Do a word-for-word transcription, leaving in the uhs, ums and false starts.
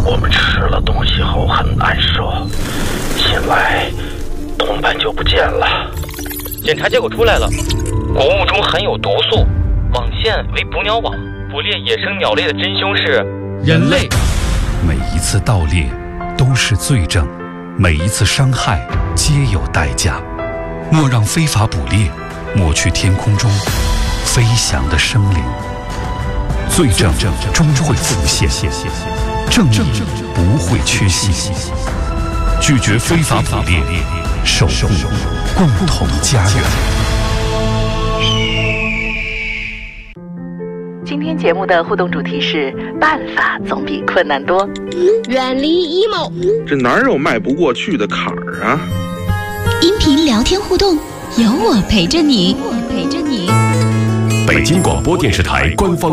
我们吃了东西后很难受，醒来同伴就不见了。 检查结果出来了，谷物中含有毒素，网线为捕鸟网，捕猎野生鸟类的真凶是人类。 每一次盗猎都是罪证，每一次伤害皆有代价。莫让非法捕猎抹去天空中飞翔的生灵。罪证终会浮现，正义不会缺席。拒绝非法捕猎，守护共同家园。 今天节目的互动主题是：办法总比困难多。 远离 emo， 这哪有迈不过去的坎儿啊？ 音频聊天互动，有我陪着你，我陪着你。 北京广播电视台官方